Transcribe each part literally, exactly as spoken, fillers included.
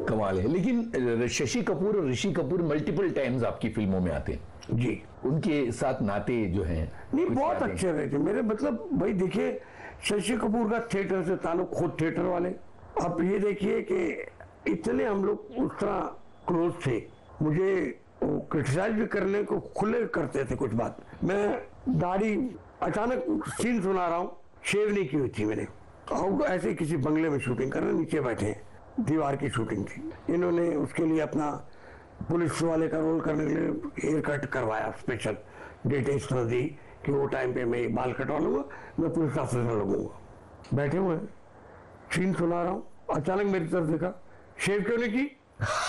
कमाल है। लेकिन शशि कपूर और ऋषि कपूर मल्टीपल टाइम्स आपकी फिल्मों में आते हैं जी, उनके साथ नाते जो हैं नहीं बहुत अच्छे रहे थे मेरे। मतलब भाई देखिए, शशि कपूर का थिएटर से ताल्लुक, खुद थिएटर वाले। आप ये देखिए कि इतने हम लोग उस तरह क्लोज थे, मुझे क्रिटिसाइज भी करने को खुले करते थे कुछ बात। मैं दाढ़ी, अचानक सीन सुना रहा हूँ, शेव नहीं की हुई थी मैंने, और ऐसे किसी बंगले में शूटिंग कर रहे, नीचे बैठे हैं, दीवार की शूटिंग थी। इन्होंने उसके लिए अपना पुलिस वाले का रोल करने के लिए हेयर कट करवाया, स्पेशल डेट इस तरह दी कि वो टाइम पे मैं बाल कटवा लूंगा, मैं पुलिस ऑफिसर लगूंगा। बैठे हुए हैं, सीन सुना रहा हूँ, अचानक मेरी तरफ देखा, शेव क्यों नहीं की?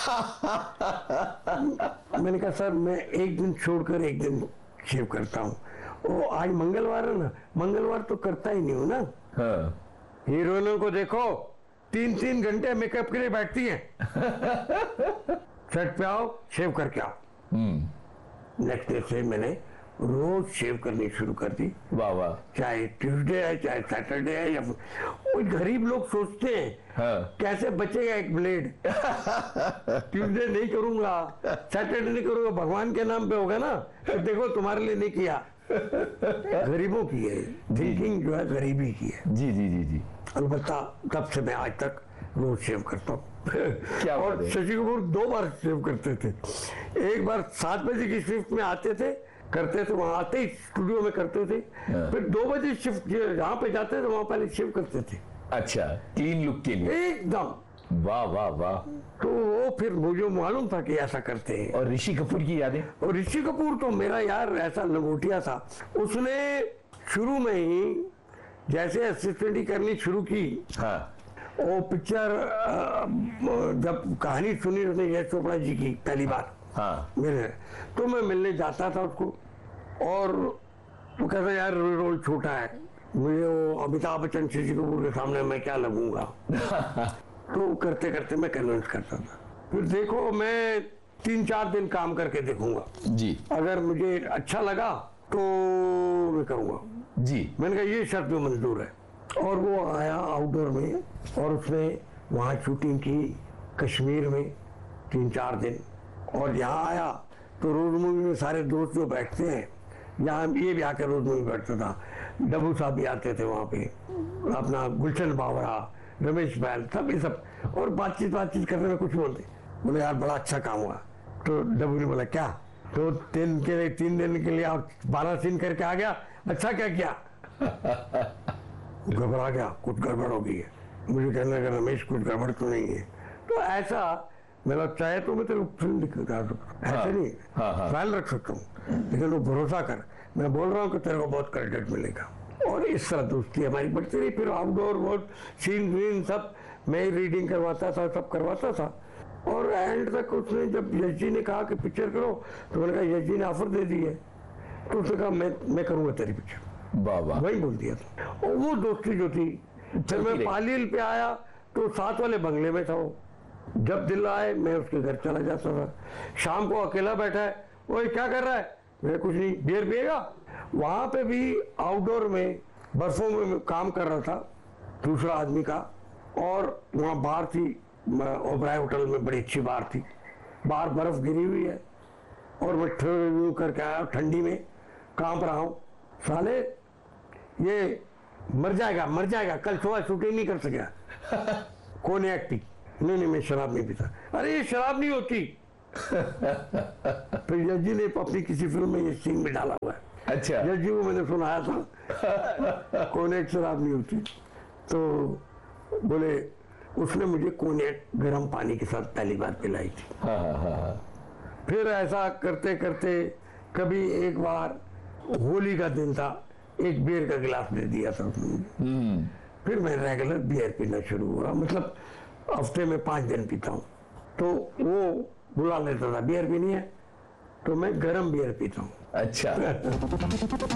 मैंने कहा सर मैं एक दिन छोड़कर एक दिन शेव करता हूँ, वो आज मंगलवार है ना, मंगलवार तो करता ही नहीं हूँ ना। हाँ। हीरोइनों को देखो तीन तीन घंटे मेकअप के लिए बैठती हैं। सेट पे आओ, शेव करके आओ। नेक्स्ट डे से मैंने रोज शेव करनी शुरू कर दी। वाह वाह। चाहे ट्यूसडे है, चाहे सैटरडे है, या कोई गरीब लोग सोचते हैं हाँ। कैसे बचेगा एक ब्लेड। ट्यूसडे नहीं करूंगा, सैटरडे नहीं करूंगा, भगवान के नाम पे होगा ना, तो देखो तुम्हारे लिए नहीं किया। गरीबों की है थिंकिंग, जो है गरीबी की है। जी जी जी जी। अलबत्ता तब से मैं आज तक रोज शेव करता हूँ। क्या और शशि कपूर दो बार शेव करते थे। एक बार सात बजे की शिफ्ट में आते थे, करते थे, वहां आते ही स्टूडियो में करते थे। फिर दो बजे शिफ्ट जहाँ पे जाते थे वहां पहले शेव करते थे। अच्छा, क्लीन लुक के लिए एकदम। वाह वाह वाह। तो वो फिर मुझे मालूम था कि ऐसा करते हैं। और ऋषि कपूर की यादें? और ऋषि कपूर तो मेरा यार ऐसा लंगोटिया था, उसने शुरू में ही जैसे असिस्टेंट करनी शुरू की। हाँ। वो पिक्चर जब कहानी सुनी उसने यश चोपड़ा जी की पहली बार, हाँ। मेरे, तो मैं मिलने जाता था उसको, और वो कहता यार रोल छोटा है, मुझे वो अमिताभ बच्चन शशि कपूर के सामने मैं क्या लगूंगा। तो करते करते मैं कन्विंस करता था। फिर देखो मैं तीन चार दिन काम करके देखूंगा जी, अगर मुझे अच्छा लगा तो मैं करूंगा जी। मैंने कहा ये शर्त भी मंजूर है। और वो आया आउटडोर में, और उसने वहाँ शूटिंग की कश्मीर में तीन चार दिन। और यहाँ आया तो रोज मूवी में सारे दोस्त जो बैठते हैं, यहाँ ये भी आकर रोज मूवी बैठता था। डब्बू साहब भी आते थे वहाँ पे, अपना गुलशन बावरा, रमेश बैल, सब ये सब, और बातचीत बातचीत करने में कुछ बोलते, बोले यार बड़ा अच्छा काम हुआ। तो डब्बू ने बोला क्या, तो तीन के लिए तीन दिन के लिए आप बारह सीन करके आ गया, अच्छा क्या किया। घबरा गया, कुछ गड़बड़ हो गई है। मुझे कहने लगा रमेश कुछ गड़बड़ तो नहीं है। तो ऐसा मेरा चाहे तो मैं तेरे को फिल्म दिखा सकता, ऐसे नहीं ख्याल रख सकता हूँ, लेकिन वो भरोसा कर, मैं बोल रहा हूँ कि तेरे को बहुत क्रेडिट मिलेगा। और इस तरह दोस्ती हमारी बढ़ती रही। फिर आउटडोर बहुत सीन वीन सब मैं ही रीडिंग करवाता था, सब करवाता था। और एंड तक उसने जब यश जी ने कहा कि पिक्चर करो, तो मैंने कहा यश जी ने ऑफर दे दी है, तो उसने कहा मैं मैं करूँगा तेरी पिक्चर। बाबा, वही बोल दिया था। और वो दोस्ती जो थी, फिर मैं पालील पे आया तो साथ वाले बंगले में था वो। जब दिल आए मैं उसके घर चला जाता था। शाम को अकेला बैठा है, वो क्या कर रहा है, मैं कुछ नहीं, बियर पिएगा। वहां पे भी आउटडोर में बर्फों में काम कर रहा था दूसरा आदमी का, और वहाँ बार थी, ओबराय होटल में बड़ी अच्छी बार थी, बाहर बर्फ गिरी हुई है, और मैं रिव्यू करके आया ठंडी में, कांप रहा हूँ, साले ये मर जाएगा मर जाएगा, कल सुबह शूटिंग नहीं कर सकेगा। कौन एक्टिंग, नहीं नहीं मैं शराब नहीं पीता। अरे ये शराब नहीं होती। फिर यश जी ने अपनी किसी फिल्म में ये सीन में डाला हुआ है। अच्छा। यश जी को मैंने सुनाया था, कोनेट शराब नहीं होती। तो बोले उसने मुझे कोनेट गर्म पानी के साथ पहली बार पिलाई थी। हाँ हाँ हाँ। फिर ऐसा करते करते कभी एक बार होली का दिन था, एक बियर का गिलास दे दिया था उसने। फिर मैं रेगुलर बियर पीना शुरू हुआ, मतलब हफ्ते में पाँच दिन पीता हूँ। तो वो बुला लेता था, बियर पीनी है, तो मैं गरम बियर पीता हूँ। अच्छा।